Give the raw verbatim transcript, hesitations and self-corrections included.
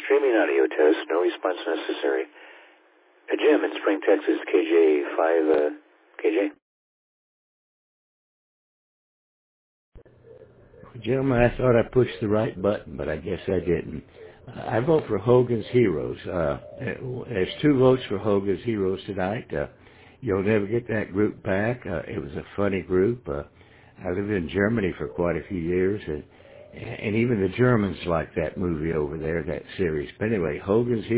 Streaming audio test. No response necessary. Uh, Jim in Spring, Texas. K J five. Uh, K J. Gentlemen, I thought I pushed the right button, but I guess I didn't. Uh, I vote for Hogan's Heroes. Uh, there's two votes for Hogan's Heroes tonight. Uh, you'll never get that group back. Uh, it was a funny group. Uh, I lived in Germany for quite a few years, and, and even the Germans liked that movie over there, that series. But anyway, Hogan's Heroes.